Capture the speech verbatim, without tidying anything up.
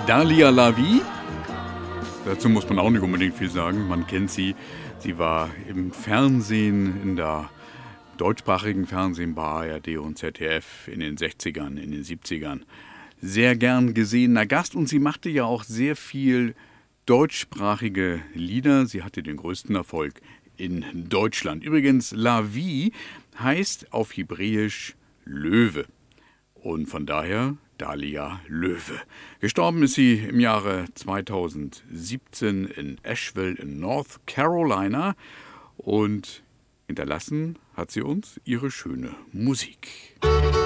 Dalia Lavi, dazu muss man auch nicht unbedingt viel sagen, man kennt sie. Sie war im Fernsehen, in der deutschsprachigen Fernsehen bei A R D und Z D F in den sechzigern, in den siebzigern. Sehr gern gesehener Gast und sie machte ja auch sehr viel deutschsprachige Lieder. Sie hatte den größten Erfolg in Deutschland. Übrigens, Lavi heißt auf Hebräisch Löwe und von daher Dalia Löwe. Gestorben ist sie im Jahre zweitausendsiebzehn in Asheville in North Carolina und hinterlassen hat sie uns ihre schöne Musik.